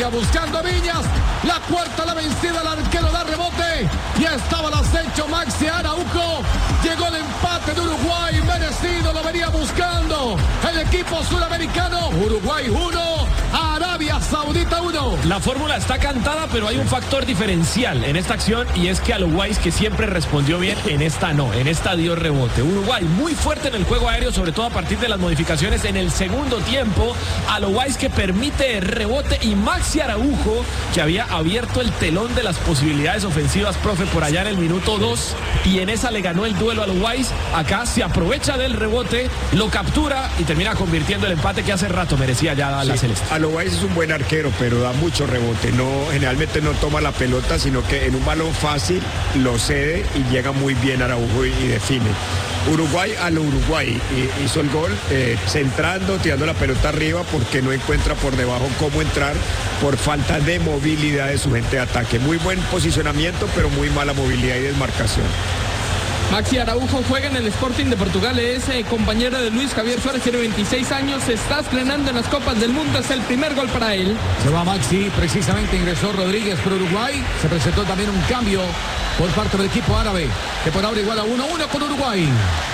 Sigue buscando Viñas. La cuarta, la vencida, el arquero da rebote. Ya estaba el acecho Maxi Araujo. Llegó el empate de Uruguay. Merecido, lo venía buscando el equipo sudamericano. Uruguay 1, Arabia Saudita 1. La fórmula está cantada, pero hay un factor diferencial en esta acción y es que a Uruguay, que siempre respondió bien, en esta no, en esta dio rebote. Uruguay muy fuerte en el juego aéreo, sobre todo a partir de las modificaciones en el segundo tiempo. A Uruguay que permite rebote y Maxi Araujo, que había abierto el telón de las posibilidades ofensivas, profe, por allá en el minuto 2, y en esa le ganó el duelo a Uruguay. Acá se aprovecha del rebote, lo captura y termina convirtiendo el empate que hace rato merecía ya la celeste. Uruguay es un buen arquero, pero da mucho rebote. Generalmente no toma la pelota, sino que en un balón fácil lo cede y llega muy bien Araujo y define. Uruguay a lo Uruguay hizo el gol centrando, tirando la pelota arriba porque no encuentra por debajo cómo entrar por falta de movilidad de su gente de ataque. Muy buen posicionamiento, pero muy mala movilidad y desmarcación. Maxi Araujo juega en el Sporting de Portugal, es compañero de Luis Javier Suárez, tiene 26 años, se está estrenando en las Copas del Mundo, es el primer gol para él. Se va Maxi, precisamente ingresó Rodríguez por Uruguay, se presentó también un cambio por parte del equipo árabe, que por ahora igual a 1-1 con Uruguay.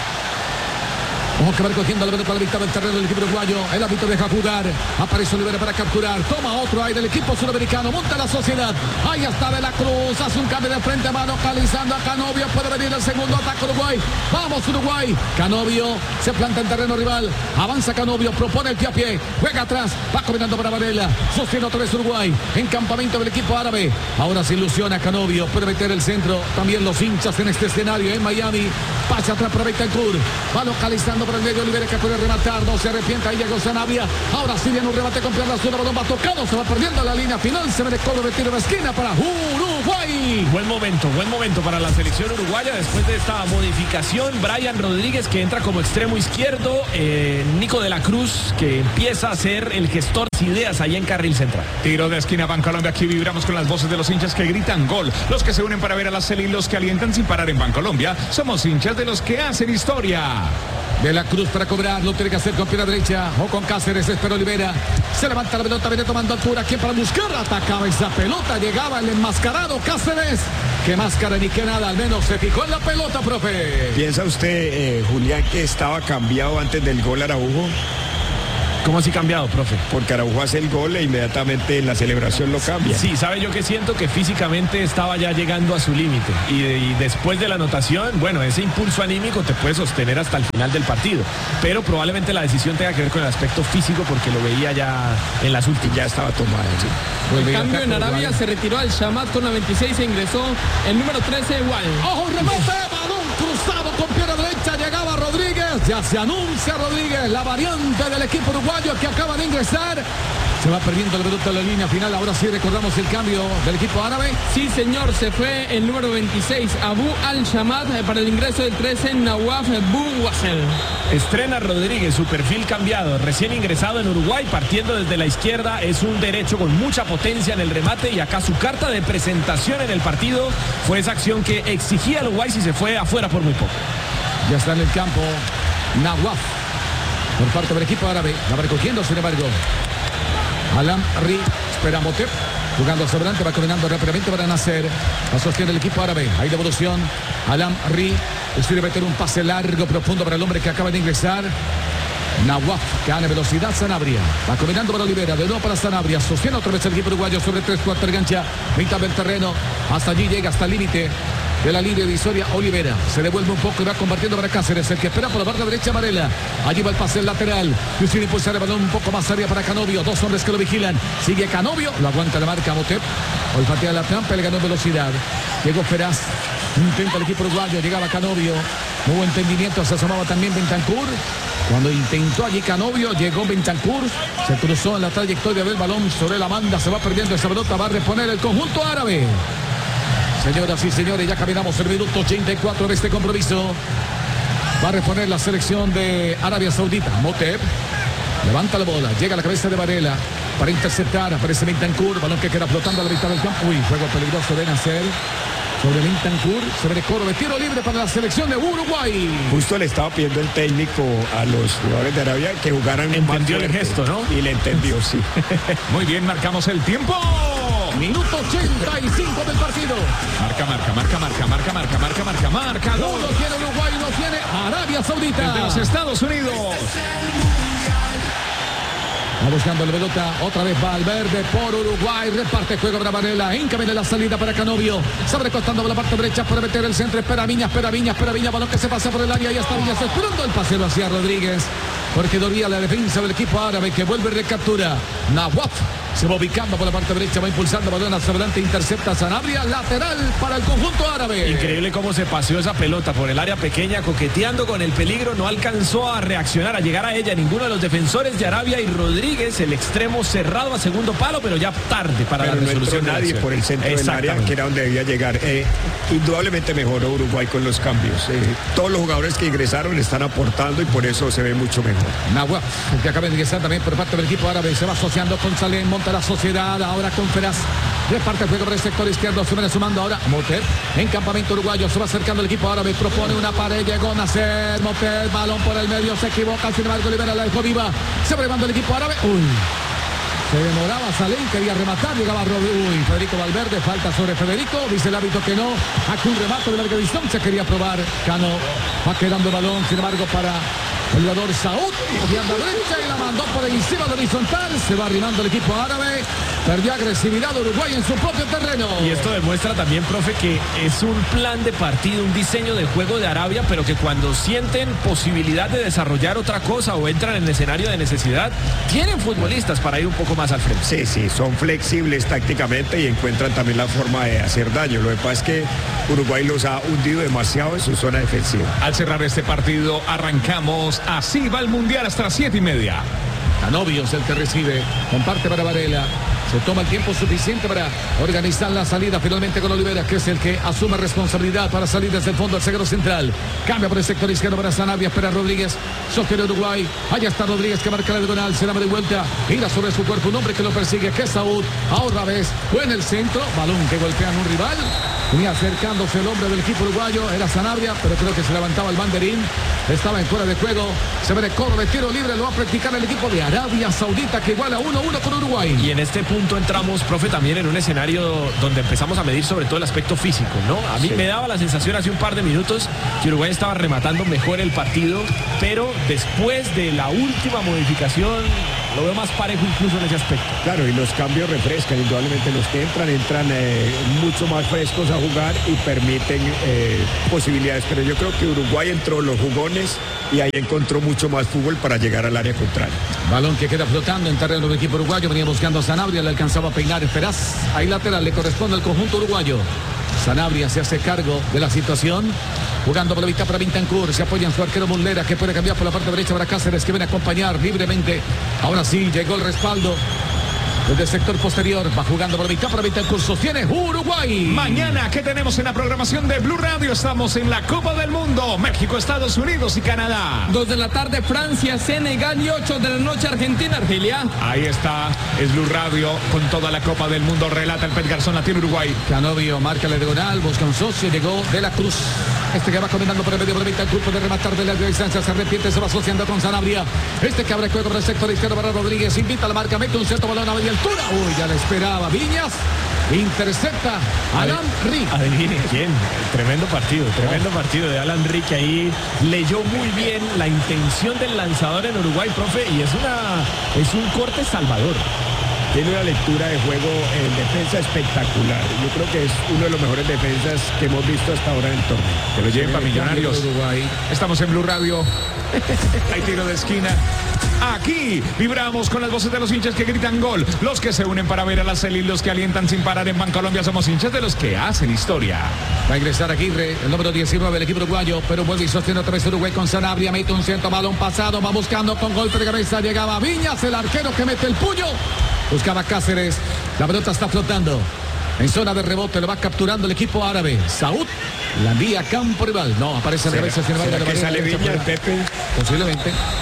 Vamos que va recogiendo la pelota a la mitad del terreno del equipo uruguayo. El árbitro deja jugar. Aparece Olivera para capturar. Toma otro ahí del equipo sudamericano. Monta la sociedad. Ahí está De la Cruz. Hace un cambio de frente a mano. Localizando a Canovio. Puede venir el segundo ataque Uruguay. Vamos Uruguay. Canovio se planta en terreno rival. Avanza Canovio. Propone el pie a pie. Juega atrás. Va combinando para Varela. Sostiene otra vez Uruguay. En campamento del equipo árabe. Ahora se ilusiona Canovio. Puede meter el centro. También los hinchas en este escenario en Miami. Pasa atrás para Bentancur. Va localizando por el medio Olivera que puede rematar, no se arrepienta, ahí llegó Sanabria, ahora sí viene un remate con pierna azul, balón va tocado, se va perdiendo la línea final, se ve de cobro de tiro de esquina para Uruguay. Buen momento para la selección uruguaya después de esta modificación. Brian Rodríguez que entra como extremo izquierdo, Nico de la Cruz que empieza a ser el gestor de ideas ahí en carril central. Tiro de esquina, Bancolombia, aquí vibramos con las voces de los hinchas que gritan gol, los que se unen para ver a la Celi, los que alientan sin parar en Bancolombia, somos hinchas de los que hacen historia. De la Cruz para cobrar, lo tiene que hacer con pierna derecha o con Cáceres, espera Olivera, se levanta la pelota, viene tomando altura, ¿quién para buscar? Atacaba esa pelota, llegaba el enmascarado Cáceres, que máscara ni que nada, al menos se fijó en la pelota, profe. ¿Piensa usted, Julián, que estaba cambiado antes del gol Araujo? ¿Cómo así cambiado, profe? Porque Araujo hace el gol e inmediatamente en la celebración lo cambia. Sí, sabe yo que siento que físicamente estaba ya llegando a su límite y después de la anotación, bueno, ese impulso anímico te puede sostener hasta el final del partido, pero probablemente la decisión tenga que ver con el aspecto físico porque lo veía ya en las últimas. Ya estaba tomado, sí. El cambio en Arabia, se retiró al Shamat con la 26 e ingresó el número 13, igual. ¡Ojo, rebote! Balón cruzado con pierna derecha, llegaba Rodríguez, ya se anuncia Rodríguez, la variante del equipo uruguayo que acaba de ingresar. Se va perdiendo la pelota en la línea final. Ahora sí recordamos el cambio del equipo árabe. Sí, señor, se fue el número 26, Abu Al-Shamat, para el ingreso del 13, Nawaf Bouwassel. Estrena Rodríguez, su perfil cambiado, recién ingresado en Uruguay, partiendo desde la izquierda, es un derecho con mucha potencia en el remate y acá su carta de presentación en el partido fue esa acción que exigía al Uruguay si se fue afuera por muy poco. Ya está en el campo Nawaf por parte del equipo árabe, la va recogiendo sin embargo Alam Ri, espera Motep, jugando hacia adelante, va caminando rápidamente para Nasser, va a sostener el equipo árabe, hay devolución, Alam Ri, decide meter un pase largo, profundo para el hombre que acaba de ingresar, Nawaf, que gana velocidad, Sanabria, va caminando para Olivera, de nuevo para Sanabria, sostiene otra vez el equipo uruguayo sobre 3/4 gancha, mitad del terreno, hasta allí llega, hasta el límite de la línea divisoria. Olivera se devuelve un poco y va compartiendo para Cáceres, el que espera por la parte derecha Varela, allí va el pase lateral, decide impulsar el balón un poco más arriba para Canovio, dos hombres que lo vigilan, sigue Canovio, lo aguanta la marca Motep, olfatea la trampa, le ganó en velocidad, llegó Feraz, intenta el equipo uruguayo, llegaba Canovio, no hubo entendimiento, se asomaba también Bentancur, cuando intentó allí Canovio, llegó Bentancur, se cruzó en la trayectoria del balón sobre la banda, se va perdiendo esa pelota, va a reponer el conjunto árabe. Señoras y señores, ya caminamos el minuto 84 de este compromiso. Va a reponer la selección de Arabia Saudita. Motep levanta la bola, llega a la cabeza de Varela para interceptar, aparece Bentancur, balón que queda flotando a la mitad del campo. Uy, juego peligroso de Nasser. Sobre Bentancur, sobre Coro de tiro libre para la selección de Uruguay. Justo le estaba pidiendo el técnico a los jugadores de Arabia que jugaran más Entendió el fuerte. gesto, ¿no? Y le entendió, sí. Muy bien, marcamos el tiempo. Minuto 85 del partido. Marca. Uno tiene Uruguay, uno tiene Arabia Saudita. Desde los Estados Unidos. Va buscando la pelota, otra vez Valverde por Uruguay, reparte juego para Varela, encamina la salida para Canovio, se abre costando por la parte derecha para meter el centro, espera Viña, balón que se pasa por el área, y está Viña, esperando el paseo hacia Rodríguez, porque dormía la defensa del equipo árabe que vuelve y recaptura. Nawaf se va ubicando por la parte derecha, va impulsando balón hacia adelante, intercepta Sanabria, lateral para el conjunto árabe. Increíble cómo se paseó esa pelota por el área pequeña, coqueteando con el peligro, no alcanzó a reaccionar, a llegar a ella ninguno de los defensores de Arabia, y Rodríguez, el extremo cerrado a segundo palo, pero ya tarde para Pero la no entró resolución de la nadie acción. por el centro del área, Exactamente. que era donde debía llegar. Indudablemente mejoró Uruguay con los cambios. Todos los jugadores que ingresaron están aportando y por eso se ve mucho mejor. Nawaf, que acaba de ingresar también por parte del equipo árabe, se va asociando con Salem, monta la sociedad, ahora con Feraz, reparte el juego por el sector izquierdo, se viene sumando ahora Motet, en campamento uruguayo, se va acercando el equipo árabe, propone una pared, llegó Nasser, Motet, balón por el medio, se equivoca, sin embargo libera, la dejó viva, se va llevando el equipo árabe, se demoraba Salem, quería rematar, llegaba Federico Valverde, falta sobre Federico, dice el árbitro que no, aquí un remate de larga distancia, quería probar, Cano, va quedando el balón, sin embargo para el jugador Saúd, moviendo a derecha y la mandó por encima del horizontal, se va arrimando el equipo árabe, perdió agresividad Uruguay en su propio terreno. Y esto demuestra también, profe, que es un plan de partido, un diseño de juego de Arabia, pero que cuando sienten posibilidad de desarrollar otra cosa o entran en el escenario de necesidad, tienen futbolistas para ir un poco más al frente. Sí, son flexibles tácticamente y encuentran también la forma de hacer daño. Lo que pasa es que Uruguay los ha hundido demasiado en su zona defensiva. Al cerrar este partido, arrancamos. Así va el Mundial hasta las 7:30. Canovio es el que recibe, comparte para Varela, se toma el tiempo suficiente para organizar la salida finalmente con Olivera, que es el que asume responsabilidad para salir desde el fondo del zaguero central, cambia por el sector izquierdo para Sanabria, espera Rodríguez, sostiene Uruguay, allá está Rodríguez que marca la diagonal, se da de vuelta, gira sobre su cuerpo un hombre que lo persigue, que es Saúd, ahora vez, fue en el centro, balón que golpean un rival, venía acercándose el hombre del equipo uruguayo, era Sanabria, pero creo que se levantaba el banderín, estaba en fuera de juego, se ve de Coro de tiro libre, lo va a practicar el equipo de Arabia Saudita, que iguala 1-1 con Uruguay. Y en este punto entramos, profe, también en un escenario donde empezamos a medir sobre todo el aspecto físico, ¿no? A mí me daba la sensación hace un par de minutos que Uruguay estaba rematando mejor el partido, pero después de la última modificación lo veo más parejo incluso en ese aspecto. Claro, y los cambios refrescan, indudablemente los que entran mucho más frescos a jugar y permiten posibilidades, pero yo creo que Uruguay entró los jugones y ahí encontró mucho más fútbol para llegar al área contraria. Balón que queda flotando en terreno del equipo uruguayo, venía buscando a Sanabria, le alcanzaba a peinar Esperaz, ahí lateral, le corresponde al conjunto uruguayo. Sanabria se hace cargo de la situación, jugando por la vista para Bentancur, se apoya en su arquero Muslera, que puede cambiar por la parte derecha para Cáceres, que viene a acompañar libremente. Ahora sí, llegó el respaldo desde el sector posterior, va jugando por la mitad para Bentancur, sostiene Uruguay. Mañana, ¿qué tenemos en la programación de Blue Radio? Estamos en la Copa del Mundo, México, Estados Unidos y Canadá. 2 de la tarde Francia, Senegal, y 8 de la noche Argentina, Argelia. Ahí está, es Blue Radio con toda la Copa del Mundo. Relata el Pet Garzón, la tiene Uruguay. Canovio marca la diagonal, busca un socio, llegó de la Cruz. Este que va combinando por el medio, por el grupo de rematar de la distancia, se arrepiente, se va asociando con Sanabria. Este que abre juego por el sector izquierdo para Rodríguez, invita a la marca, mete un centro balón a media altura. Uy, ya le esperaba Viñas, intercepta Alan Ri. Adivine quién, tremendo partido de Alan Ri, que ahí leyó muy bien la intención del lanzador en Uruguay, profe, y es un corte salvador. Tiene una lectura de juego en defensa espectacular. Yo creo que es uno de los mejores defensas que hemos visto hasta ahora en el torneo. Que lo lleven para Millonarios. Uruguay. Estamos en Blue Radio. Hay tiro de esquina. Aquí vibramos con las voces de los hinchas que gritan gol. Los que se unen para ver a la Celil, los que alientan sin parar en Bancolombia. Somos hinchas de los que hacen historia. Va a ingresar Aguirre, el número 19 del equipo uruguayo, pero vuelve y sostiene otra vez Uruguay con Sanabria, mete un centro, balón pasado, va buscando con golpe de cabeza, llegaba Viñas, el arquero que mete el puño, buscaba Cáceres, la pelota está flotando. En zona de rebote lo va capturando el equipo árabe. Saúd la envía a campo rival. No, aparece al revés. ¿Será que sale Viñas, Pepe? Posiblemente.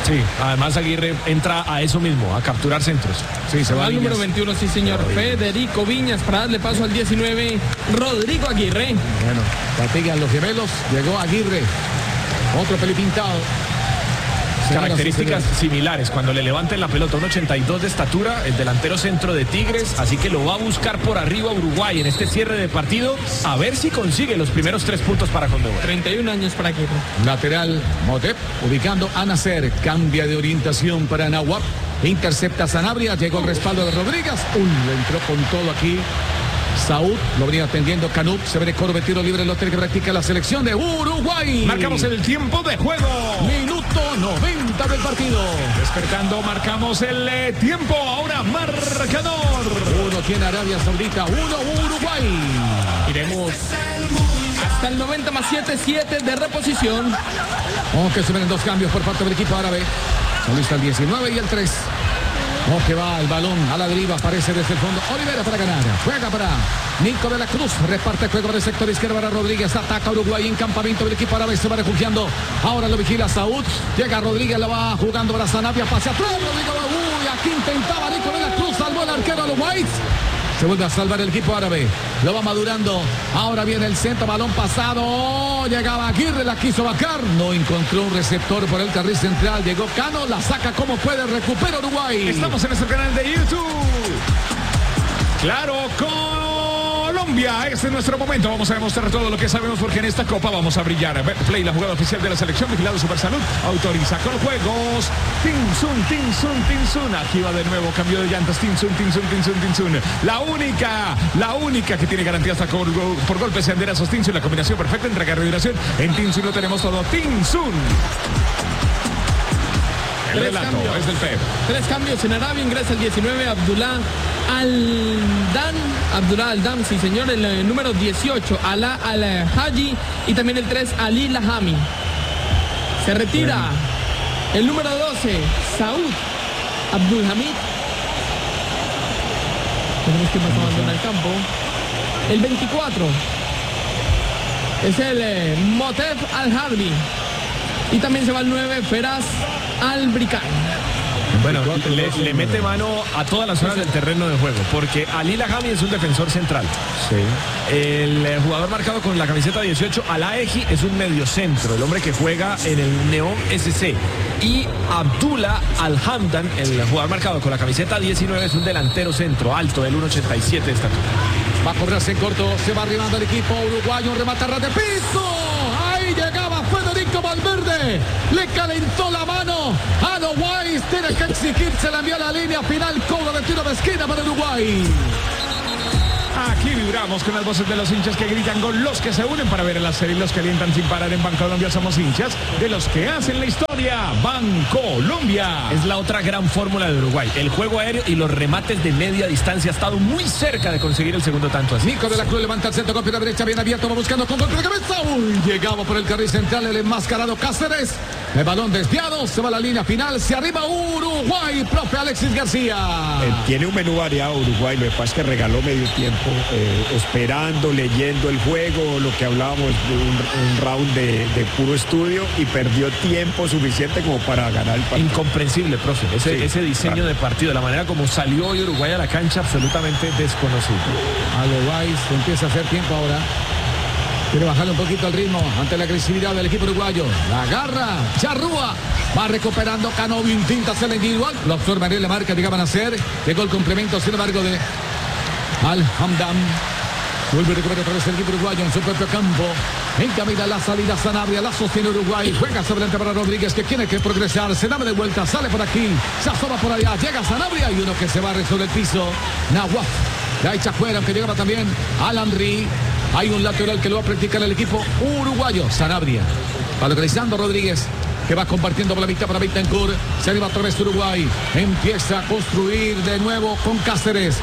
Sí, además Aguirre entra a eso mismo, a capturar centros. Sí, se va Al número Viñas. 21, sí señor. Federico Viñas para darle paso al 19. Rodrigo Aguirre. Bueno, fatigan los gemelos. Llegó Aguirre. Otro pelipintado. Características similares, cuando le levanten la pelota, un 82 de estatura, el delantero centro de Tigres, así que lo va a buscar por arriba Uruguay en este cierre de partido, a ver si consigue los primeros 3 puntos para Conmebol. 31 años para Aguirre. Lateral Motep, ubicando a Nacer. Cambia de orientación para Nahuatl. Intercepta a Sanabria. Llegó el respaldo de Rodríguez. Le entró con todo aquí. Saúd lo venía atendiendo Canut. Se ve de Corbe, tiro libre, lo tiene que practica la selección de Uruguay. Marcamos el tiempo de juego. Minuto 90 del partido. Despertando, marcamos el tiempo. Ahora marcador. Uno tiene Arabia Saudita, 1 Uruguay. Iremos hasta el 90 más 7 de reposición. Aunque se ven 2 cambios por parte del equipo árabe. Son listas el 19 y el 3. Que va el balón a la deriva, aparece desde el fondo Olivera para ganar, juega para Nico de la Cruz, reparte juego para el sector izquierdo para Rodríguez, ataca Uruguay en campamento del equipo árabe, se va refugiando, ahora lo vigila Saúd, llega Rodríguez, la va jugando para Sanabria, pase atrás, Rodrigo, aquí intentaba Nico de la Cruz, salvó el arquero a los Whites. Se vuelve a salvar el equipo árabe. Lo va madurando. Ahora viene el centro, balón pasado. Llegaba Aguirre, la quiso bajar. No encontró un receptor por el carril central. Llegó Cano, la saca como puede. Recupera Uruguay. Estamos en nuestro canal de YouTube. Claro, Colombia, este es nuestro momento. Vamos a demostrar todo lo que sabemos porque en esta copa vamos a brillar. Betplay, la jugada oficial de la selección, vigilado Supersalud, autoriza con juegos. Tinsun. Aquí va de nuevo, cambio de llantas. Tinsun. La única que tiene garantía hasta por golpes y anderazos. Tinsun, la combinación perfecta entre carga y duración. En Tinsun lo tenemos todo. Tinsun. El Tres relato cambios. es del Pep. 3 cambios en Arabia, ingresa el 19 Abdullah Aldam, sí señor, el número 18 Alaa Al-Haji y también el 3 Ali Lahami. Se retira el número 12 Saúd Abdulhamid. Tenemos que más abandona el campo. El 24 es el Motef Al-Harbi y también se va el 9 Feraz Al-Brikan. Bueno, le mete mano a todas las zonas del terreno de juego, porque Ali Lahami es un defensor central. Sí. El jugador marcado con la camiseta 18, Alaeji, es un mediocentro, el hombre que juega en el Neom SC. Y Abdullah Al-Hamdan, el jugador marcado con la camiseta 19, es un delantero centro, alto, del 1,87 de estatura. Va a cobrarse en corto, se va arribando el equipo uruguayo, remata a ras de piso. Ahí llegaba Federico Valverde, le calentó la mano a los Whites, tiene que exigirse, la envió a la línea final, cobro de tiro de esquina para Uruguay. Aquí vibramos con las voces de los hinchas que gritan gol, los que se unen para ver a la serie, los que alientan sin parar. En Bancolombia somos hinchas de los que hacen la historia. Bancolombia. Es la otra gran fórmula de Uruguay, el juego aéreo y los remates de media distancia. Ha estado muy cerca de conseguir el segundo tanto así. Nico de la Cruz levanta el centro con pierna derecha, bien abierto, va buscando con golpe de cabeza. Llegaba por el carril central el enmascarado Cáceres. El balón desviado, se va a la línea final, se arriba Uruguay, profe Alexis García. Tiene un menú variado Uruguay, lo que pasa es que regaló medio tiempo, esperando, leyendo el juego, lo que hablábamos de un round de puro estudio, y perdió tiempo suficiente como para ganar el partido. Incomprensible, profe, ese diseño de partido, la manera como salió hoy Uruguay a la cancha, absolutamente desconocido. A los Whites empieza a hacer tiempo ahora. Quiere bajarle un poquito el ritmo ante la agresividad del equipo uruguayo. La agarra Charrúa. Va recuperando Cano, intenta hacer la individual. Lo absorbe Ariel, la marca, llegaban a hacer. Llegó el complemento, sin embargo, de Al-Hamdan. Vuelve a recuperar otra vez el equipo uruguayo en su propio campo. Encamina la salida Sanabria, la sostiene Uruguay. Juega sobre adelante para Rodríguez, que tiene que progresar. Se da de vuelta, sale por aquí, se asoma por allá. Llega Sanabria y uno que se barre sobre el piso. Nahuatl. La echa fuera, aunque llegaba también Al-Amri. Hay un lateral que lo va a practicar el equipo uruguayo. Sanabria. Va localizando Rodríguez, que va compartiendo por la mitad para Bittencourt. Se arriba otra vez Uruguay. Empieza a construir de nuevo con Cáceres.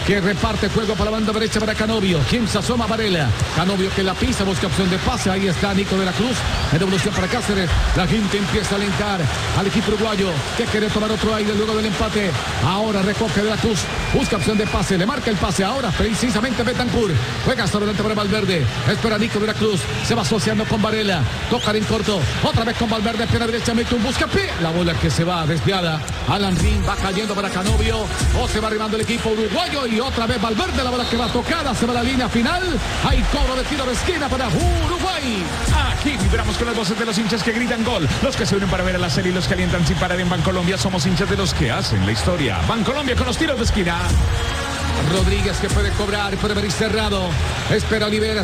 que reparte juego para la banda derecha para Canovio. Quien se asoma Varela. Canovio que la pisa, busca opción de pase. Ahí está Nico de la Cruz. En devolución para Cáceres. La gente empieza a alentar al equipo uruguayo que quiere tomar otro aire luego del empate. Ahora recoge de la Cruz. Busca opción de pase. Le marca el pase. Ahora precisamente Bentancur. Juega hasta adelante para Valverde. Espera Nico de la Cruz. Se va asociando con Varela. Toca en corto. Otra vez con Valverde. Pierna derecha. Mete un buscapié. La bola que se va desviada. Alan Ring va cayendo para Canovio. O se va arribando el equipo uruguayo. Y otra vez Valverde. La bola que va tocada. Se va a la línea final. Hay cobro de tiro de esquina para Uruguay. Aquí vibramos con las voces de los hinchas que gritan gol. Los que se unen para ver a la serie y los que alientan sin parar en Bancolombia. Somos hinchas de los que hacen la historia. Bancolombia con los tiros de esquina. Rodríguez que puede cobrar, puede venir cerrado. Espera Olivera.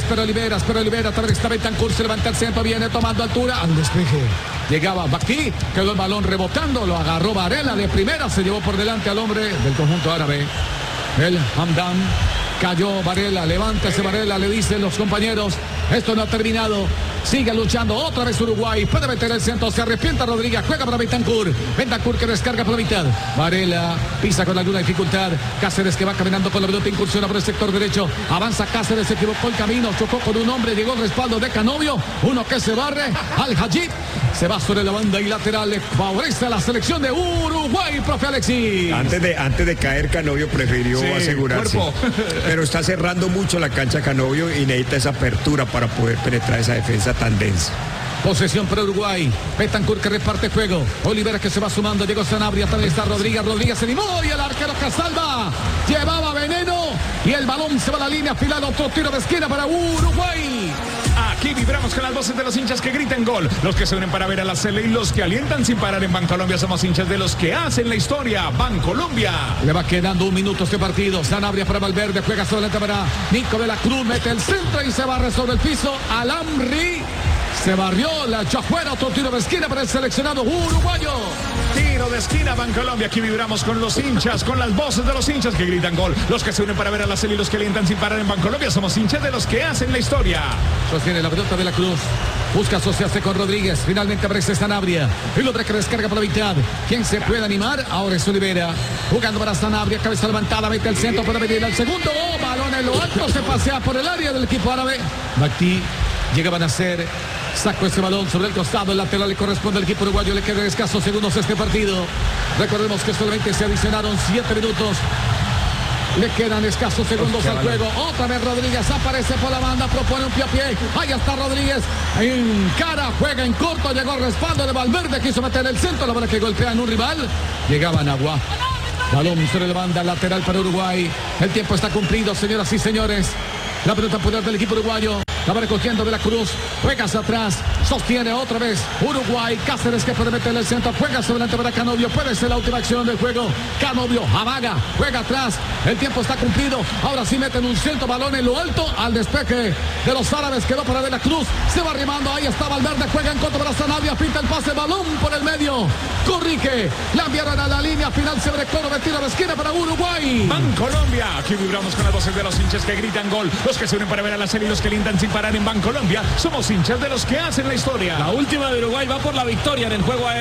Tal vez está Bentancur, se levanta el centro, viene tomando altura. Al despeje. Llegaba Bakti, quedó el balón rebotando, lo agarró Varela de primera, se llevó por delante al hombre del conjunto árabe. El Hamdan. Cayó Varela, levántese Varela, le dicen los compañeros. Esto no ha terminado. Sigue luchando otra vez Uruguay. Puede meter el centro. Se arrepienta Rodríguez. Juega para Bentancur. Bentancur que descarga por la mitad. Varela pisa con alguna dificultad. Cáceres que va caminando con la pelota. Incursiona por el sector derecho. Avanza Cáceres. Se equivocó el camino. Chocó con un hombre. Llegó el respaldo de Canovio. Uno que se barre. Al Hajid. Se va sobre la banda y lateral. Le favorece a la selección de Uruguay, profe Alexis. Antes de caer, Canovio prefirió asegurarse. Pero está cerrando mucho la cancha Canovio y necesita esa apertura para poder penetrar esa defensa tan densa. Posesión para Uruguay. Bentancur que reparte juego. Olivera que se va sumando. Llegó Sanabria. También está Rodríguez. Rodríguez se animó y el arquero que salva. Llevaba veneno y el balón se va a la línea final. Otro tiro de esquina para Uruguay. Aquí vibramos con las voces de los hinchas que gritan gol. Los que se unen para ver a la Sele y los que alientan sin parar en Bancolombia. Somos hinchas de los que hacen la historia. Bancolombia. Le va quedando un minuto este partido. Sanabria para Valverde. Juega solamente para Nico de la Cruz. Mete el centro y se barre sobre el piso. Alamri. Se barrió, la echó afuera, otro tiro de esquina para el seleccionado uruguayo. Tiro de esquina, Bancolombia. Aquí vibramos con los hinchas, con las voces de los hinchas que gritan gol. Los que se unen para ver a la serie y los que alientan sin parar en Bancolombia. Somos hinchas de los que hacen la historia. Sostiene la pelota de la Cruz. Busca asociarse con Rodríguez. Finalmente aparece Sanabria. El hombre que descarga por la mitad. ¿Quién se puede animar? Ahora es Olivera. Jugando para Sanabria. Cabeza levantada. Mete el centro para venir al segundo. Oh, balón en lo alto. Se pasea por el área del equipo árabe. Bakti. Llegaban a ser. Sacó ese balón sobre el costado. El lateral le corresponde al equipo uruguayo. Le quedan escasos segundos a este partido. Recordemos que solamente se adicionaron 7 minutos. Le quedan escasos segundos al juego. Otra vez Rodríguez aparece por la banda. Propone un pie a pie. Ahí está Rodríguez. En cara. Juega en corto. Llegó el respaldo de Valverde. Quiso meter el centro. La bola que golpea en un rival. Llegaba Nagua. Balón sobre la banda. Lateral para Uruguay. El tiempo está cumplido, señoras y señores. La pelota en poder del equipo uruguayo. La va recogiendo de la Cruz. Juega hacia atrás. Sostiene otra vez Uruguay. Cáceres que puede meterle el centro. Juega sobre delante para Canovio. Puede ser la última acción del juego. Canovio amaga. Juega atrás. El tiempo está cumplido. Ahora sí meten un centro. Balón en lo alto. Al despeje de los árabes. Quedó para de la Cruz. Se va arrimando. Ahí está Valverde. Juega en contra para Sanabria. Pinta el pase. Balón por el medio. Corrige. La enviaron a la línea final. Se recobra de tiro de esquina para Uruguay. Bancolombia. Aquí vibramos con las voces de los hinchas que gritan gol. Los que se unen para ver a la serie y los que alientan sin parar en Bancolombia. Somos hinchas de los que hacen la historia. La última de Uruguay va por la victoria en el juego aéreo.